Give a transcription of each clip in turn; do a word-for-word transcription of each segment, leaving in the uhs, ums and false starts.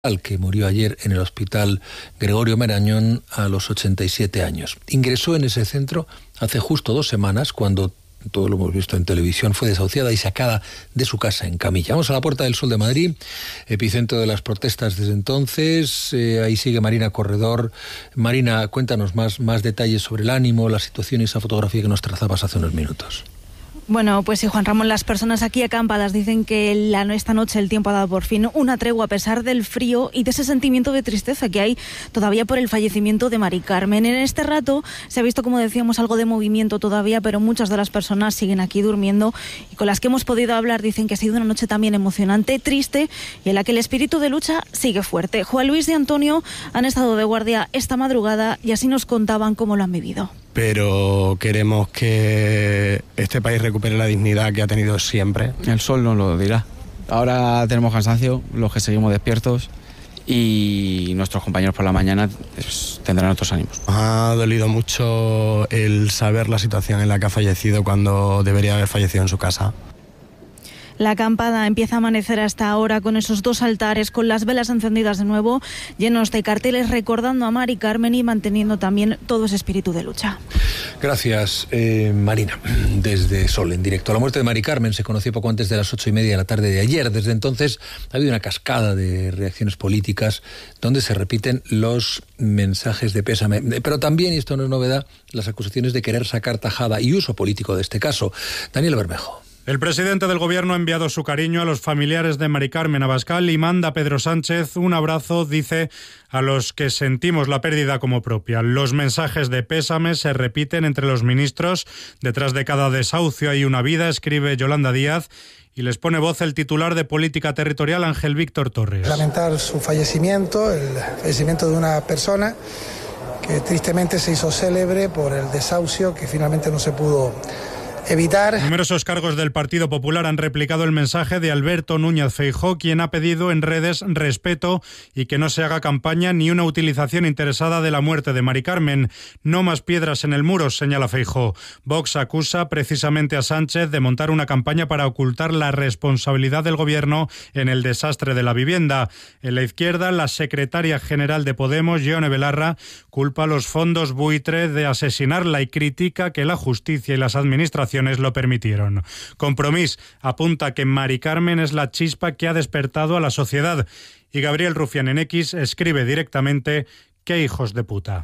que murió ayer en el Hospital Gregorio Marañón a los ochenta y siete años. Ingresó en ese centro hace justo dos semanas, cuando, todo lo hemos visto en televisión, fue desahuciada y sacada de su casa en camilla. Vamos a la Puerta del Sol de Madrid, epicentro de las protestas desde entonces. Eh, ahí sigue Marina Corredor. Marina, cuéntanos más, más detalles sobre el ánimo, la situación y esa fotografía que nos trazabas hace unos minutos. Bueno, pues sí, Juan Ramón, las personas aquí acampadas dicen que la, esta noche el tiempo ha dado por fin una tregua a pesar del frío y de ese sentimiento de tristeza que hay todavía por el fallecimiento de Mari Carmen. En este rato se ha visto, como decíamos, algo de movimiento todavía, pero muchas de las personas siguen aquí durmiendo y con las que hemos podido hablar dicen que ha sido una noche también emocionante, triste y en la que el espíritu de lucha sigue fuerte. Juan Luis y Antonio han estado de guardia esta madrugada y así nos contaban cómo lo han vivido. Pero queremos que este país recupere la dignidad que ha tenido siempre. El sol nos lo dirá. Ahora tenemos cansancio, los que seguimos despiertos, y nuestros compañeros por la mañana pues, tendrán otros ánimos. Ha dolido mucho el saber la situación en la que ha fallecido cuando debería haber fallecido en su casa. La acampada empieza a amanecer hasta ahora con esos dos altares, con las velas encendidas de nuevo, llenos de carteles recordando a Mari Carmen y manteniendo también todo ese espíritu de lucha. Gracias, eh, Marina. Desde Sol, en directo. La muerte de Mari Carmen se conoció poco antes de las ocho y media de la tarde de ayer. Desde entonces ha habido una cascada de reacciones políticas donde se repiten los mensajes de pésame. Pero también, y esto no es novedad, las acusaciones de querer sacar tajada y uso político de este caso. Daniel Bermejo. El presidente del Gobierno ha enviado su cariño a los familiares de Mari Carmen Abascal y manda a Pedro Sánchez un abrazo, dice, a los que sentimos la pérdida como propia. Los mensajes de pésame se repiten entre los ministros. Detrás de cada desahucio hay una vida, escribe Yolanda Díaz, y les pone voz el titular de Política Territorial, Ángel Víctor Torres. Lamentar su fallecimiento, el fallecimiento de una persona que tristemente se hizo célebre por el desahucio que finalmente no se pudo evitar. Numerosos cargos del Partido Popular han replicado el mensaje de Alberto Núñez Feijóo, quien ha pedido en redes respeto y que no se haga campaña ni una utilización interesada de la muerte de Mari Carmen. No más piedras en el muro, señala Feijóo. Vox acusa precisamente a Sánchez de montar una campaña para ocultar la responsabilidad del Gobierno en el desastre de la vivienda. En la izquierda, la secretaria general de Podemos, Ione Belarra, culpa a los fondos buitre de asesinarla y critica que la justicia y las administraciones lo permitieron. Compromís apunta que Mari Carmen es la chispa que ha despertado a la sociedad y Gabriel Rufián en X escribe directamente: ¡qué hijos de puta!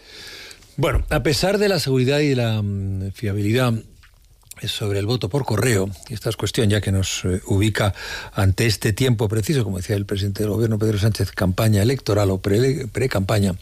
Bueno, a pesar de la seguridad y la um, fiabilidad sobre el voto por correo, y esta es cuestión ya que nos eh, ubica ante este tiempo preciso, como decía el presidente del Gobierno, Pedro Sánchez, campaña electoral o pre, pre-campaña,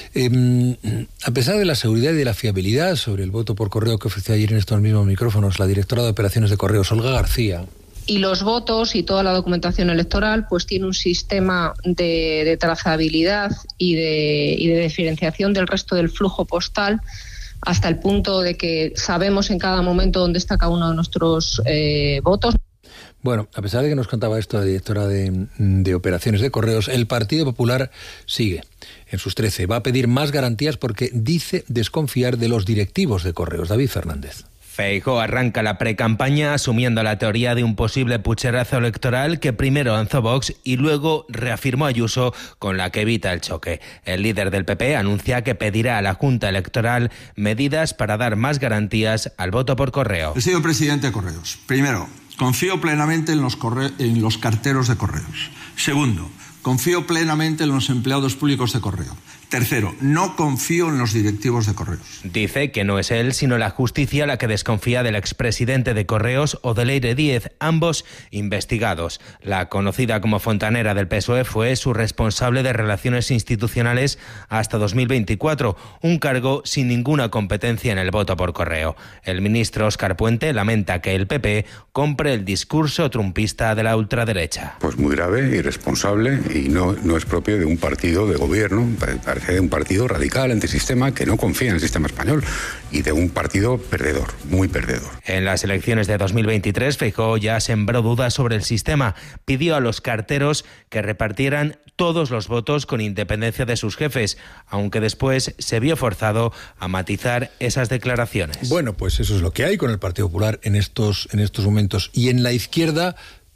eh, a pesar de la seguridad y de la fiabilidad sobre el voto por correo que ofreció ayer en estos mismos micrófonos la directora de operaciones de correos, Olga García. Y los votos y toda la documentación electoral pues tiene un sistema de, de trazabilidad y de, y de diferenciación del resto del flujo postal, hasta el punto de que sabemos en cada momento dónde está cada uno de nuestros eh, votos. Bueno, a pesar de que nos contaba esto la directora de, de operaciones de correos, el Partido Popular sigue en sus trece. Va a pedir más garantías porque dice desconfiar de los directivos de correos. David Fernández. Feijóo arranca la precampaña asumiendo la teoría de un posible pucherazo electoral que primero lanzó Vox y luego reafirmó Ayuso, con la que evita el choque. El líder del P P anuncia que pedirá a la Junta Electoral medidas para dar más garantías al voto por correo. Señor presidente de Correos, primero, confío plenamente en los, corre- en los carteros de correos. Segundo, confío plenamente en los empleados públicos de correo. Tercero, no confío en los directivos de Correos. Dice que no es él, sino la justicia la que desconfía del expresidente de Correos o de Leire Díez, ambos investigados. La conocida como fontanera del P S O E fue su responsable de Relaciones Institucionales hasta dos mil veinticuatro, un cargo sin ninguna competencia en el voto por correo. El ministro Óscar Puente lamenta que el P P compre el discurso trumpista de la ultraderecha. Pues muy grave, irresponsable y no, no es propio de un partido de gobierno. Parece de un partido radical, antisistema, que no confía en el sistema español y de un partido perdedor, muy perdedor. En las elecciones de dos mil veintitrés, Feijóo ya sembró dudas sobre el sistema. Pidió a los carteros que repartieran todos los votos con independencia de sus jefes, aunque después se vio forzado a matizar esas declaraciones. Bueno, pues eso es lo que hay con el Partido Popular en estos, en estos momentos. Y en la izquierda,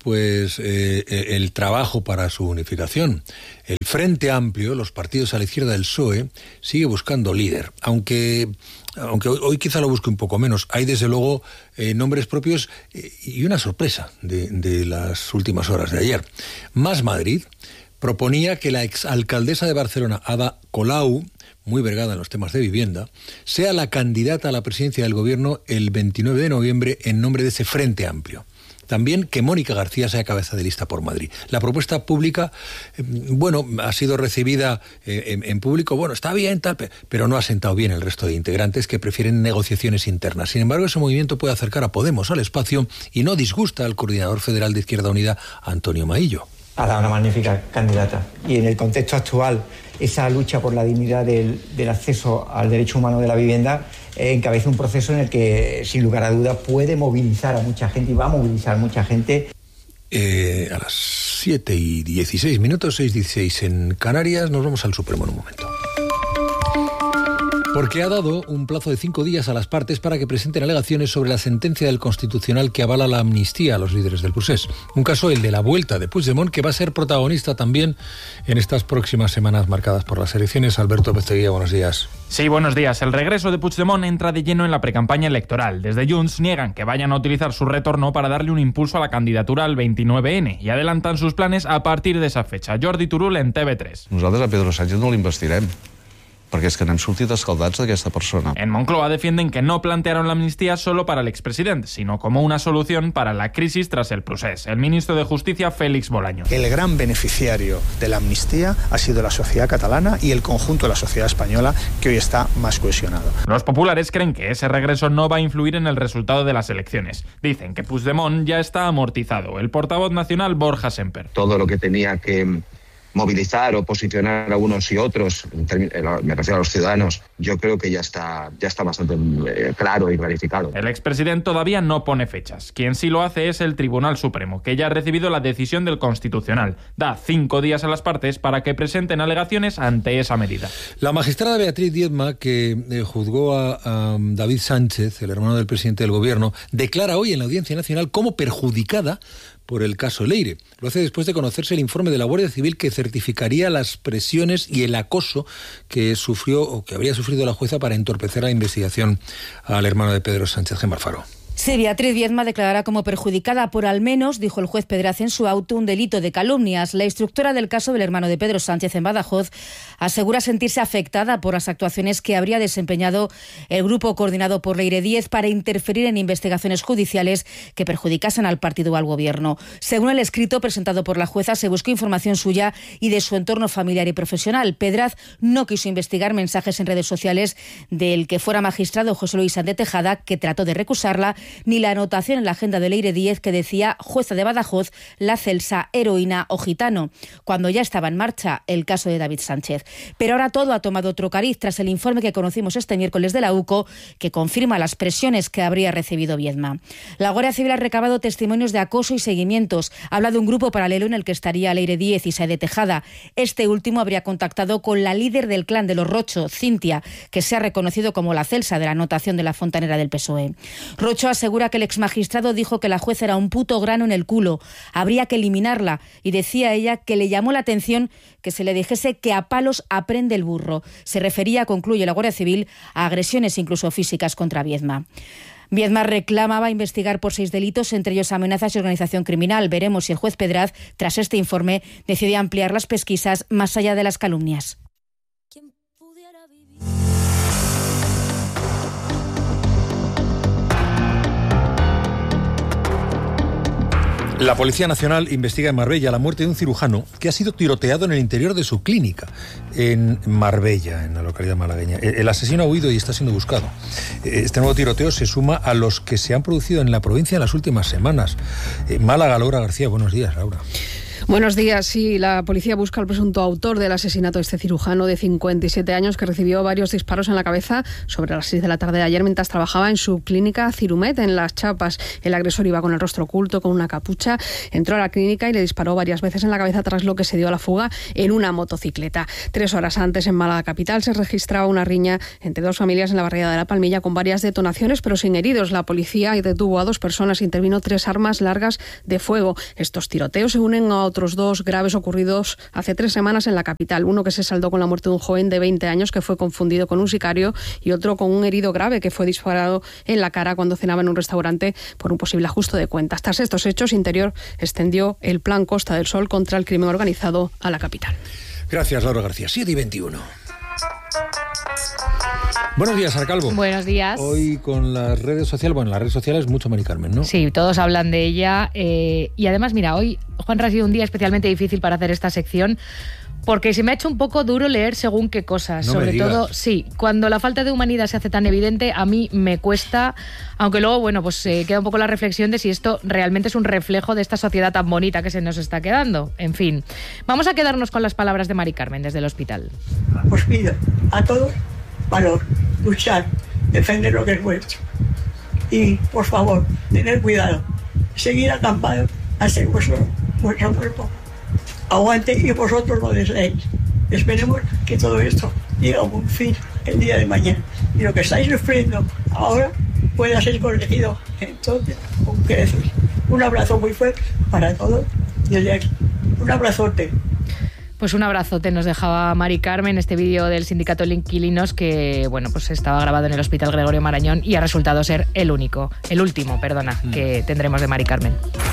pues eh, el trabajo para su unificación. El Frente Amplio, los partidos a la izquierda del P S O E, sigue buscando líder, aunque, aunque hoy, hoy quizá lo busque un poco menos. Hay desde luego eh, nombres propios eh, y una sorpresa de, de las últimas horas de ayer. Más Madrid proponía que la exalcaldesa de Barcelona, Ada Colau, muy vergada en los temas de vivienda, sea la candidata a la presidencia del gobierno el veintinueve de noviembre en nombre de ese Frente Amplio. También que Mónica García sea cabeza de lista por Madrid. La propuesta pública, eh, bueno, ha sido recibida eh, en, en público, bueno, está bien, tal, pero no ha sentado bien el resto de integrantes que prefieren negociaciones internas. Sin embargo, ese movimiento puede acercar a Podemos al espacio y no disgusta al coordinador federal de Izquierda Unida, Antonio Maillo. Ha dado una magnífica candidata. Y en el contexto actual, esa lucha por la dignidad del, del acceso al derecho humano de la vivienda eh, encabeza un proceso en el que, sin lugar a dudas, puede movilizar a mucha gente y va a movilizar a mucha gente. Eh, a las siete y dieciséis minutos, seis y dieciséis en Canarias, nos vamos al Supremo en un momento. Porque ha dado un plazo de cinco días a las partes para que presenten alegaciones sobre la sentencia del Constitucional que avala la amnistía a los líderes del procés. Un caso, el de la vuelta de Puigdemont, que va a ser protagonista también en estas próximas semanas marcadas por las elecciones. Alberto Pesteguía, buenos días. Sí, buenos días. El regreso de Puigdemont entra de lleno en la precampaña electoral. Desde Junts niegan que vayan a utilizar su retorno para darle un impulso a la candidatura al veintinueve ene y adelantan sus planes a partir de esa fecha. Jordi Turull en T V tres. Nosaltres a Pedro Sánchez no l'investirem, perquè és que n'hem sortit escaldats d'aquesta persona. En Moncloa defienden que no plantearon la amnistía solo para el expresidente, sino como una solución para la crisis tras el procés. El ministro de Justicia, Félix Bolaño. El gran beneficiario de la amnistía ha sido la sociedad catalana y el conjunto de la sociedad española, que hoy está más cohesionada. Los populares creen que ese regreso no va a influir en el resultado de las elecciones. Dicen que Puigdemont ya está amortizado. El portavoz nacional, Borja Semper. Todo lo que tenía que movilizar o posicionar a unos y otros, me refiero a los ciudadanos, yo creo que ya está, ya está bastante eh, claro y clarificado. El expresidente todavía no pone fechas. Quien sí lo hace es el Tribunal Supremo, que ya ha recibido la decisión del Constitucional. Da cinco días a las partes para que presenten alegaciones ante esa medida. La magistrada Beatriz Diezma, que eh, juzgó a, a David Sánchez, el hermano del presidente del gobierno, declara hoy en la Audiencia Nacional como perjudicada por el caso Leire. Lo hace después de conocerse el informe de la Guardia Civil que certificaría las presiones y el acoso que sufrió o que habría sufrido la jueza para entorpecer la investigación al hermano de Pedro Sánchez, Gemma Alfaro. Sí, Beatriz Diezma declarará como perjudicada por al menos, dijo el juez Pedraz en su auto, un delito de calumnias. La instructora del caso del hermano de Pedro Sánchez en Badajoz asegura sentirse afectada por las actuaciones que habría desempeñado el grupo coordinado por Leire Díez para interferir en investigaciones judiciales que perjudicasen al partido o al gobierno. Según el escrito presentado por la jueza, se buscó información suya y de su entorno familiar y profesional. Pedraz no quiso investigar mensajes en redes sociales del que fuera magistrado José Luis Sanz de Tejada, que trató de recusarla, ni la anotación en la agenda de Leire Díez que decía jueza de Badajoz, la Celsa, heroína o gitano, cuando ya estaba en marcha el caso de David Sánchez. Pero ahora todo ha tomado otro cariz tras el informe que conocimos este miércoles de la U C O, que confirma las presiones que habría recibido Diezma. La Guardia Civil ha recabado testimonios de acoso y seguimientos. Habla de un grupo paralelo en el que estaría Leire Díez y Saez de Tejada. Este último habría contactado con la líder del clan de los Rocho, Cintia, que se ha reconocido como la Celsa de la anotación de la fontanera del P S O E. Rocho asegura que el exmagistrado dijo que la jueza era un puto grano en el culo, habría que eliminarla, y decía ella que le llamó la atención que se le dijese que a palos aprende el burro. Se refería, concluye la Guardia Civil, a agresiones incluso físicas contra Diezma. Diezma reclamaba investigar por seis delitos, entre ellos amenazas y organización criminal. Veremos si el juez Pedraz, tras este informe, decide ampliar las pesquisas más allá de las calumnias. La Policía Nacional investiga en Marbella la muerte de un cirujano que ha sido tiroteado en el interior de su clínica en Marbella, en la localidad malagueña. El asesino ha huido y está siendo buscado. Este nuevo tiroteo se suma a los que se han producido en la provincia en las últimas semanas. Málaga, Laura García, buenos días, Laura. Buenos días. Sí, la policía busca al presunto autor del asesinato de este cirujano de cincuenta y siete años que recibió varios disparos en la cabeza sobre las seis de la tarde de ayer mientras trabajaba en su clínica Cirumet en Las Chapas. El agresor iba con el rostro oculto, con una capucha, entró a la clínica y le disparó varias veces en la cabeza, tras lo que se dio a la fuga en una motocicleta. Tres horas antes, en Málaga capital, se registraba una riña entre dos familias en la barriada de La Palmilla con varias detonaciones, pero sin heridos. La policía detuvo a dos personas e intervino tres armas largas de fuego. Estos tiroteos se unen a otros dos graves ocurridos hace tres semanas en la capital. Uno que se saldó con la muerte de un joven de veinte años que fue confundido con un sicario, y otro con un herido grave que fue disparado en la cara cuando cenaba en un restaurante por un posible ajuste de cuentas. Tras estos hechos, Interior extendió el plan Costa del Sol contra el crimen organizado a la capital. Gracias, Laura García. siete y veintiuno. Buenos días, Arcalvo. Buenos días. Hoy con las redes sociales, bueno, en las redes sociales mucho Mari Carmen, ¿no? Sí, todos hablan de ella. Eh, y además, mira, hoy, Juanra, ha sido un día especialmente difícil para hacer esta sección, porque se me ha hecho un poco duro leer según qué cosas. No Sobre me digas. todo, sí, cuando la falta de humanidad se hace tan evidente, a mí me cuesta, aunque luego, bueno, pues eh, queda un poco la reflexión de si esto realmente es un reflejo de esta sociedad tan bonita que se nos está quedando. En fin, vamos a quedarnos con las palabras de Mari Carmen desde el hospital. Os pido a todos valor, luchar, defender lo que es vuestro. Y, por favor, tener cuidado, seguir acampados hasta que vuestro, vuestro cuerpo aguante y vosotros lo deseéis. Esperemos que todo esto llegue a un fin el día de mañana. Y lo que estáis sufriendo ahora pueda ser corregido entonces con creces. Un abrazo muy fuerte para todos desde aquí. Un abrazote. Pues un abrazote nos dejaba Mari Carmen, este vídeo del sindicato de inquilinos que, bueno, pues estaba grabado en el Hospital Gregorio Marañón y ha resultado ser el único, el último, perdona, mm. que tendremos de Mari Carmen.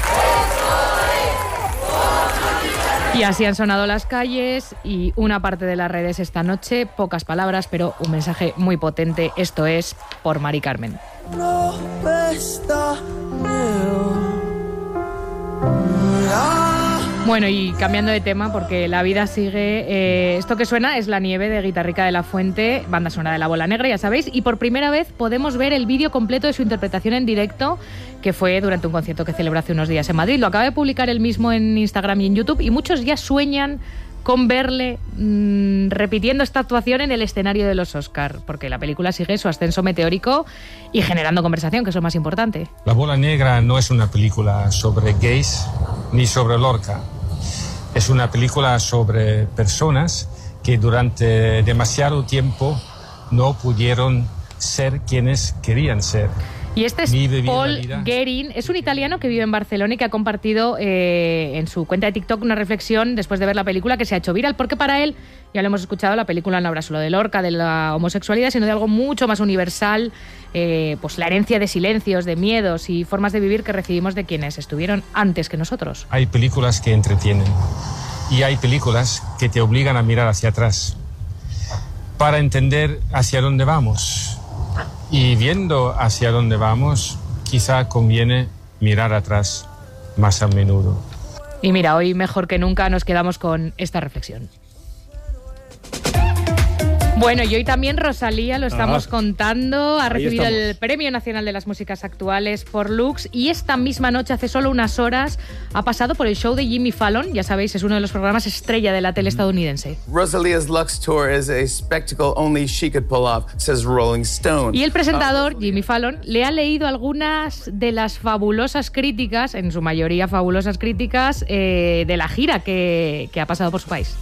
Y así han sonado las calles y una parte de las redes esta noche. Pocas palabras, pero un mensaje muy potente. Esto es por Mari Carmen. No está Bueno, y cambiando de tema, porque la vida sigue, eh, esto que suena es La nieve de Guitarrica de la Fuente, banda sonora de La Bola Negra, ya sabéis, y por primera vez podemos ver el vídeo completo de su interpretación en directo, que fue durante un concierto que celebró hace unos días en Madrid. Lo acaba de publicar él mismo en Instagram y en YouTube, y muchos ya sueñan con verle mmm, repitiendo esta actuación en el escenario de los Oscar, porque la película sigue su ascenso meteórico y generando conversación, que es lo más importante. La Bola Negra no es una película sobre gays ni sobre Lorca. Es una película sobre personas que durante demasiado tiempo no pudieron ser quienes querían ser. Y este es Paul Guerin, es un italiano que vive en Barcelona y que ha compartido eh, en su cuenta de TikTok una reflexión después de ver la película que se ha hecho viral, porque para él, ya lo hemos escuchado, la película no habla solo de Lorca, de la homosexualidad, sino de algo mucho más universal, eh, pues la herencia de silencios, de miedos y formas de vivir que recibimos de quienes estuvieron antes que nosotros. Hay películas que entretienen y hay películas que te obligan a mirar hacia atrás para entender hacia dónde vamos. Y viendo hacia dónde vamos, quizá conviene mirar atrás más a menudo. Y mira, hoy mejor que nunca nos quedamos con esta reflexión. Bueno, y hoy también Rosalía, lo estamos ah, contando, ha recibido estamos. el Premio Nacional de las Músicas Actuales por Lux, y esta misma noche, hace solo unas horas, ha pasado por el show de Jimmy Fallon. Ya sabéis, es uno de los programas estrella de la tele estadounidense. Rosalia's Lux Tour is a spectacle only she could pull off, says Rolling Stone. Y el presentador, Jimmy Fallon, le ha leído algunas de las fabulosas críticas, en su mayoría fabulosas críticas, eh, de la gira que, que ha pasado por su país.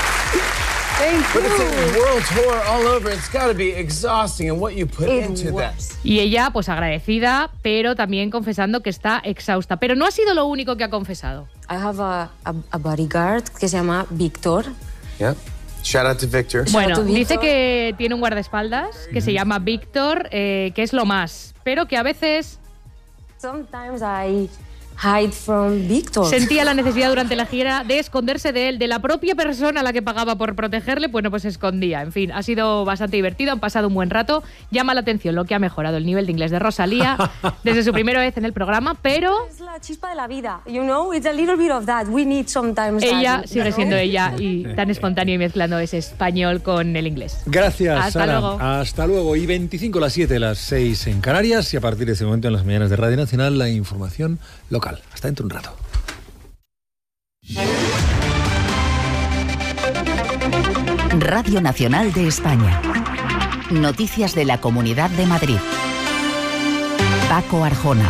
Y ella, pues agradecida, pero también confesando que está exhausta. Pero no ha sido lo único que ha confesado. I have a, a, a bodyguard que se llama Víctor. Yeah. Shout out to Victor. Bueno, dice que tiene un guardaespaldas que mm-hmm. se llama Víctor, eh, que es lo más, pero que a veces... Sometimes I... hide from Víctor. Sentía la necesidad durante la gira de esconderse de él, de la propia persona a la que pagaba por protegerle. Bueno, pues se escondía. En fin, ha sido bastante divertido, han pasado un buen rato. Llama la atención lo que ha mejorado el nivel de inglés de Rosalía desde su primera vez en el programa, pero... Es la chispa de la vida, you know, it's a little bit of that. We need sometimes ella that, sigue siendo ella y tan espontáneo y mezclando ese español con el inglés. Gracias, Hasta Sara. luego. Hasta luego. Y veinticinco las siete, las seis en Canarias, y a partir de ese momento en las mañanas de Radio Nacional la información local. Hasta dentro de un rato. Radio Nacional de España. Noticias de la Comunidad de Madrid. Paco Arjona.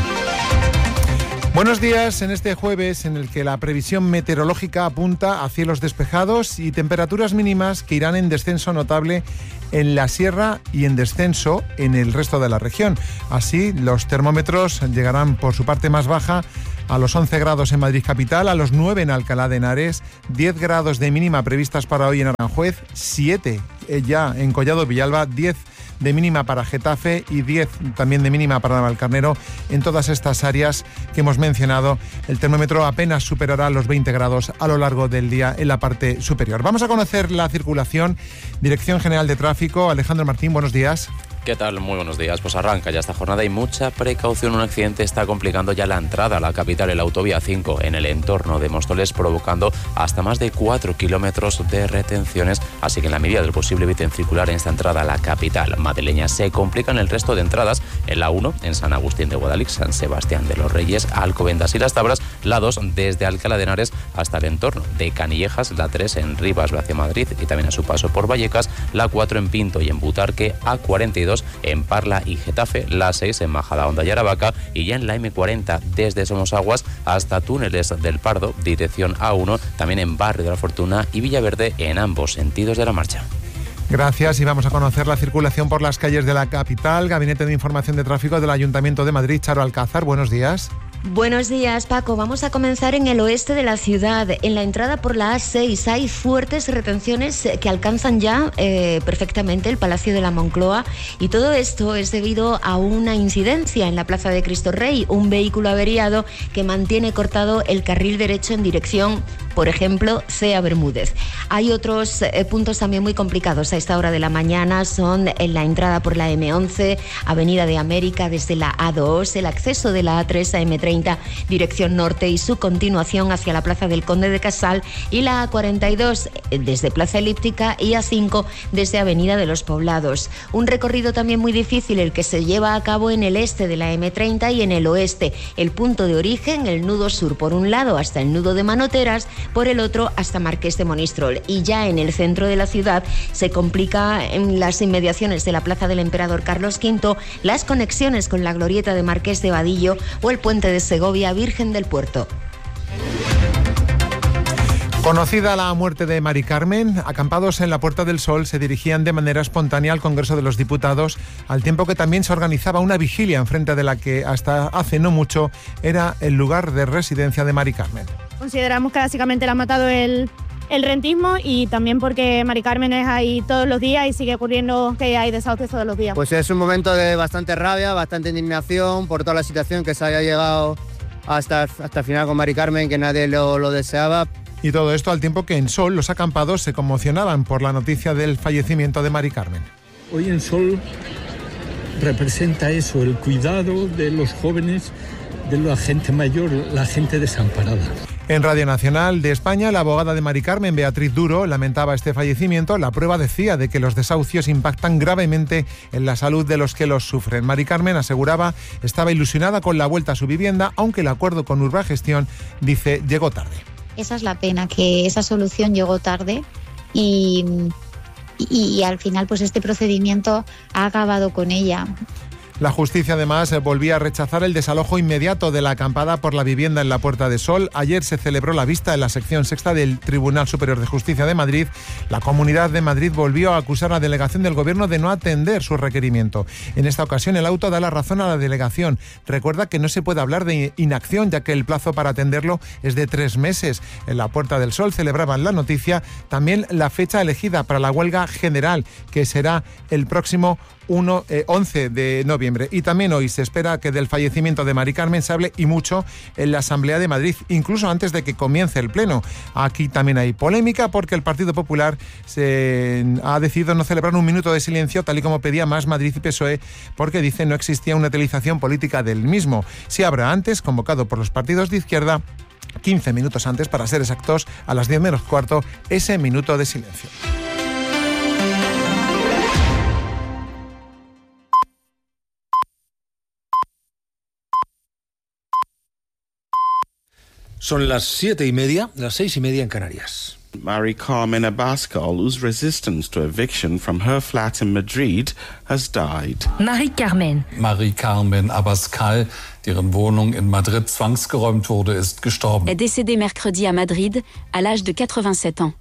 Buenos días en este jueves en el que la previsión meteorológica apunta a cielos despejados y temperaturas mínimas que irán en descenso notable en la sierra y en descenso en el resto de la región. Así, los termómetros llegarán por su parte más baja a los once grados en Madrid capital, a los nueve en Alcalá de Henares, diez grados de mínima previstas para hoy en Aranjuez, siete ya en Collado Villalba, diez de mínima para Getafe y diez también de mínima para Navalcarnero. En todas estas áreas que hemos mencionado, el termómetro apenas superará los veinte grados a lo largo del día en la parte superior. Vamos a conocer la circulación. Dirección General de Tráfico, Alejandro Martín, buenos días. ¿Qué tal? Muy buenos días. Pues arranca ya esta jornada y mucha precaución. Un accidente está complicando ya la entrada a la capital, en la autovía cinco, en el entorno de Móstoles, provocando hasta más de cuatro kilómetros de retenciones. Así que en la medida del posible eviten circular en esta entrada a la capital madrileña. Se complican el resto de entradas en la uno, en San Agustín de Guadalix, San Sebastián de los Reyes, Alcobendas y Las Tabras. La dos, desde Alcalá de Henares hasta el entorno de Canillejas. La tres, en Rivas hacia Madrid y también a su paso por Vallecas. La cuatro, en Pinto y en Butarque. A cuarenta y dos, en Parla y Getafe, la seis en Majadahonda y Aravaca, y ya en la eme cuarenta desde Somosaguas hasta Túneles del Pardo, dirección A uno, también en Barrio de la Fortuna y Villaverde, en ambos sentidos de la marcha. Gracias, y vamos a conocer la circulación por las calles de la capital. Gabinete de Información de Tráfico del Ayuntamiento de Madrid, Charo Alcázar, buenos días. Buenos días, Paco. Vamos a comenzar en el oeste de la ciudad. En la entrada por la A seis hay fuertes retenciones que alcanzan ya eh, perfectamente el Palacio de la Moncloa, y todo esto es debido a una incidencia en la Plaza de Cristo Rey, un vehículo averiado que mantiene cortado el carril derecho en dirección, por ejemplo, Cea Bermúdez. Hay otros eh, puntos también muy complicados a esta hora de la mañana, son en la entrada por la eme once, Avenida de América desde la A dos, el acceso de la A tres a eme treinta dirección norte y su continuación hacia la Plaza del Conde de Casal, y la A cuarenta y dos desde Plaza Elíptica y A cinco desde Avenida de los Poblados. Un recorrido también muy difícil el que se lleva a cabo en el este de la eme treinta y en el oeste. El punto de origen, el nudo sur por un lado hasta el nudo de Manoteras, por el otro hasta Marqués de Monistrol. Y ya en el centro de la ciudad se complica en las inmediaciones de la Plaza del Emperador Carlos quinto las conexiones con la glorieta de Marqués de Vadillo o el puente de Segovia Virgen del Puerto. Conocida la muerte de Mari Carmen, acampados en la Puerta del Sol se dirigían de manera espontánea al Congreso de los Diputados, al tiempo que también se organizaba una vigilia enfrente de la que hasta hace no mucho era el lugar de residencia de Mari Carmen. Consideramos que básicamente le ha matado el, el rentismo, y también porque Mari Carmen es ahí todos los días y sigue ocurriendo que hay desahucios todos los días. Pues es un momento de bastante rabia, bastante indignación por toda la situación que se haya llegado hasta, hasta el final con Mari Carmen, que nadie lo, lo deseaba. Y todo esto al tiempo que en Sol los acampados se conmocionaban por la noticia del fallecimiento de Mari Carmen. Hoy en Sol representa eso, el cuidado de los jóvenes, de la gente mayor, la gente desamparada. En Radio Nacional de España, la abogada de Mari Carmen, Beatriz Duro, lamentaba este fallecimiento. La prueba decía de que los desahucios impactan gravemente en la salud de los que los sufren. Mari Carmen aseguraba estaba ilusionada con la vuelta a su vivienda, aunque el acuerdo con Urbagestión, dice, llegó tarde. Esa es la pena, que esa solución llegó tarde y, y, y al final pues este procedimiento ha acabado con ella. La justicia además volvía a rechazar el desalojo inmediato de la acampada por la vivienda en la Puerta de Sol. Ayer se celebró la vista en la sección sexta del Tribunal Superior de Justicia de Madrid. La Comunidad de Madrid volvió a acusar a la delegación del Gobierno de no atender su requerimiento. En esta ocasión el auto da la razón a la delegación. Recuerda que no se puede hablar de inacción, ya que el plazo para atenderlo es de tres meses. En la Puerta del Sol celebraban la noticia también la fecha elegida para la huelga general, que será el próximo uno, eh, once de noviembre. Y también hoy se espera que del fallecimiento de Mari Carmen se hable, y mucho, en la Asamblea de Madrid, incluso antes de que comience el Pleno. Aquí también hay polémica porque el Partido Popular se ha decidido no celebrar un minuto de silencio, tal y como pedía Más Madrid y P S O E, porque dice no existía una utilización política del mismo. Sí habrá antes, convocado por los partidos de izquierda, quince minutos antes, para ser exactos, a las diez menos cuarto, ese minuto de silencio. Son las siete y media, las seis y media en Canarias. Mari Carmen Abascal, whose resistance to eviction from her flat in Madrid has died. Mari Carmen. Mari Carmen Abascal, deren Wohnung in Madrid zwangsgeräumt wurde, ist gestorben. Est décédée mercredi à Madrid à l'âge de quatre-vingt-sept ans.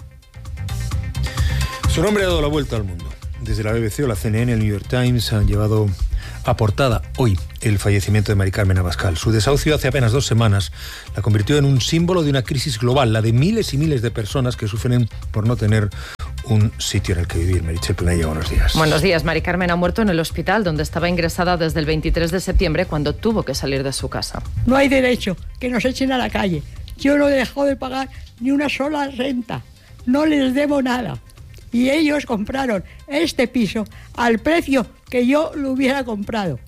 Su nombre ha dado la vuelta al mundo. Desde la B B C o la C N N, el New York Times han llevado a portada hoy el fallecimiento de Mari Carmen Abascal. Su desahucio hace apenas dos semanas la convirtió en un símbolo de una crisis global, la de miles y miles de personas que sufren por no tener un sitio en el que vivir. Meritxell Planella, buenos días. Buenos días. Mari Carmen ha muerto en el hospital donde estaba ingresada desde el veintitrés de septiembre, cuando tuvo que salir de su casa. No hay derecho que nos echen a la calle. Yo no dejo de pagar ni una sola renta. No les debo nada. Y ellos compraron este piso al precio que yo lo hubiera comprado,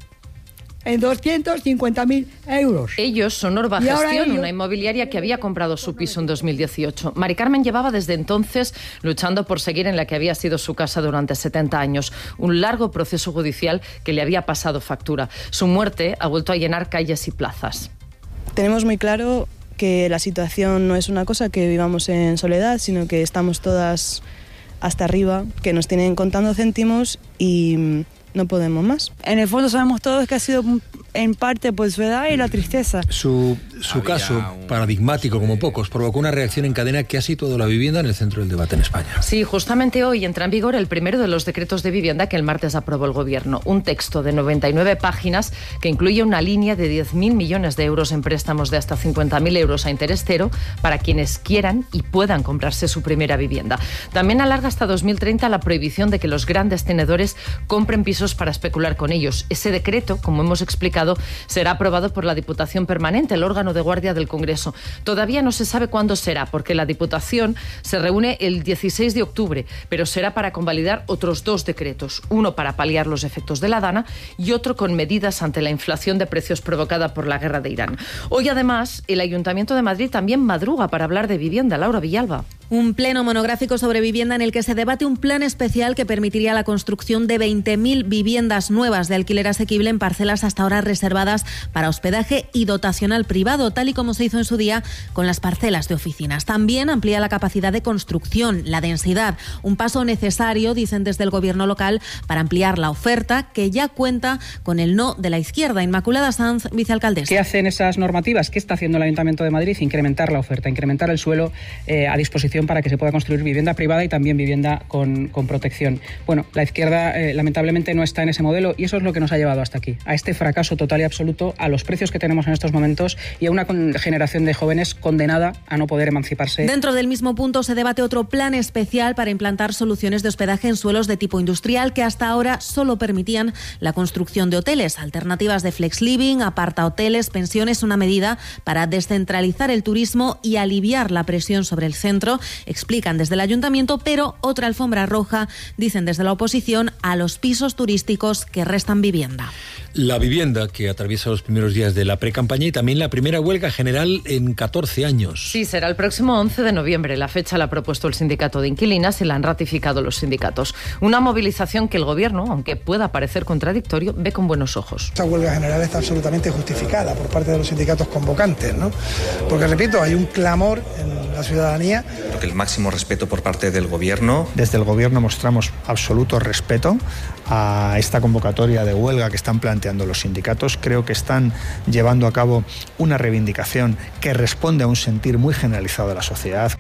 en doscientos cincuenta mil euros. Ellos son Orba Gestión, ellos... una inmobiliaria que había comprado su piso en dos mil dieciocho. Mari Carmen llevaba desde entonces luchando por seguir en la que había sido su casa durante setenta años. Un largo proceso judicial que le había pasado factura. Su muerte ha vuelto a llenar calles y plazas. Tenemos muy claro que la situación no es una cosa que vivamos en soledad, sino que estamos todas hasta arriba, que nos tienen contando céntimos y no podemos más. En el fondo sabemos todos que ha sido en parte por su edad y la tristeza. Su, su caso, un... paradigmático como pocos, provocó una reacción en cadena que ha situado la vivienda en el centro del debate en España. Sí, justamente hoy entra en vigor el primero de los decretos de vivienda que el martes aprobó el Gobierno. Un texto de noventa y nueve páginas que incluye una línea de diez mil millones de euros en préstamos de hasta cincuenta mil euros a interés cero para quienes quieran y puedan comprarse su primera vivienda. También alarga hasta dos mil treinta la prohibición de que los grandes tenedores compren pisos para especular con ellos. Ese decreto, como hemos explicado, será aprobado por la Diputación Permanente, el órgano de guardia del Congreso. Todavía no se sabe cuándo será, porque la Diputación se reúne el dieciséis de octubre, pero será para convalidar otros dos decretos, uno para paliar los efectos de la Dana y otro con medidas ante la inflación de precios provocada por la guerra de Irán. Hoy, además, el Ayuntamiento de Madrid también madruga para hablar de vivienda. Laura Villalba. Un pleno monográfico sobre vivienda en el que se debate un plan especial que permitiría la construcción de veinte mil viviendas nuevas de alquiler asequible en parcelas hasta ahora reservadas para hospedaje y dotacional privado, tal y como se hizo en su día con las parcelas de oficinas. También amplía la capacidad de construcción, la densidad, un paso necesario, dicen desde el Gobierno local, para ampliar la oferta, que ya cuenta con el no de la izquierda. Inmaculada Sanz, vicealcaldesa. ¿Qué hacen esas normativas? ¿Qué está haciendo el Ayuntamiento de Madrid? Incrementar la oferta, incrementar el suelo eh, a disposición para que se pueda construir vivienda privada y también vivienda con, con protección. Bueno, la izquierda eh, lamentablemente no está en ese modelo y eso es lo que nos ha llevado hasta aquí, a este fracaso total y absoluto, a los precios que tenemos en estos momentos y a una con, generación de jóvenes condenada a no poder emanciparse. Dentro del mismo punto se debate otro plan especial para implantar soluciones de hospedaje en suelos de tipo industrial que hasta ahora solo permitían la construcción de hoteles, alternativas de flex living, apartahoteles, pensiones, una medida para descentralizar el turismo y aliviar la presión sobre el centro, explican desde el Ayuntamiento, pero otra alfombra roja, dicen desde la oposición, a los pisos turísticos que restan vivienda. La vivienda que atraviesa los primeros días de la precampaña y también la primera huelga general en catorce años. Sí, será el próximo once de noviembre. La fecha la ha propuesto el sindicato de inquilinas y la han ratificado los sindicatos. Una movilización que el Gobierno, aunque pueda parecer contradictorio, ve con buenos ojos. Esta huelga general está absolutamente justificada por parte de los sindicatos convocantes, ¿no? Porque, repito, hay un clamor en la ciudadanía. Porque el máximo respeto por parte del Gobierno. Desde el Gobierno mostramos absoluto respeto a esta convocatoria de huelga que están planteando los sindicatos. Creo que están llevando a cabo una reivindicación que responde a un sentir muy generalizado de la sociedad.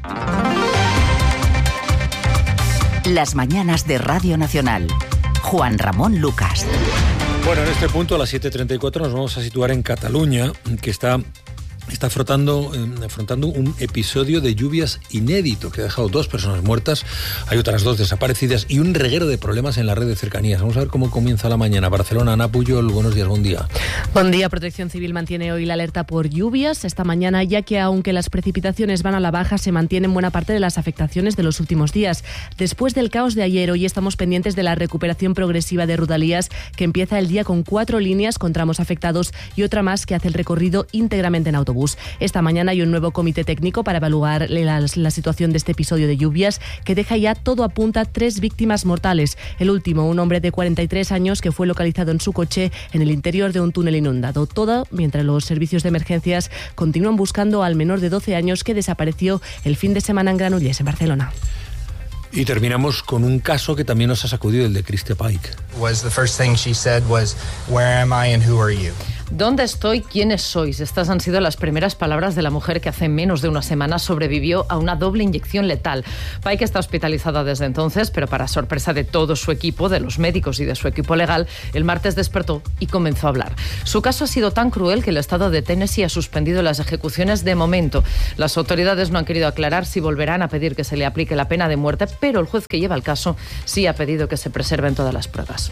Las mañanas de Radio Nacional. Juan Ramón Lucas. Bueno, en este punto, a las siete treinta y cuatro, nos vamos a situar en Cataluña, que está... Está afrontando, eh, afrontando un episodio de lluvias inédito que ha dejado dos personas muertas, hay otras dos desaparecidas y un reguero de problemas en la red de cercanías. Vamos a ver cómo comienza la mañana. Barcelona, Ana Pujol, buenos días, buen día. Buen día. Protección Civil mantiene hoy la alerta por lluvias esta mañana, ya que aunque las precipitaciones van a la baja, se mantienen buena parte de las afectaciones de los últimos días. Después del caos de ayer, hoy estamos pendientes de la recuperación progresiva de Rodalías, que empieza el día con cuatro líneas con tramos afectados y otra más que hace el recorrido íntegramente en autobús. autobús. Esta mañana hay un nuevo comité técnico para evaluar la, la situación de este episodio de lluvias que deja ya, todo apunta, tres víctimas mortales. El último, un hombre de cuarenta y tres años que fue localizado en su coche en el interior de un túnel inundado. Todo mientras los servicios de emergencias continúan buscando al menor de doce años que desapareció el fin de semana en Granollers, en Barcelona. Y terminamos con un caso que también nos ha sacudido, el de Christia Pike. Was the first thing she said was, "Where am I and who are you?" ¿Dónde estoy? ¿Quiénes sois? Estas han sido las primeras palabras de la mujer que hace menos de una semana sobrevivió a una doble inyección letal. Pike está hospitalizada desde entonces, pero para sorpresa de todo su equipo, de los médicos y de su equipo legal, el martes despertó y comenzó a hablar. Su caso ha sido tan cruel que el estado de Tennessee ha suspendido las ejecuciones de momento. Las autoridades no han querido aclarar si volverán a pedir que se le aplique la pena de muerte, pero el juez que lleva el caso sí ha pedido que se preserven todas las pruebas.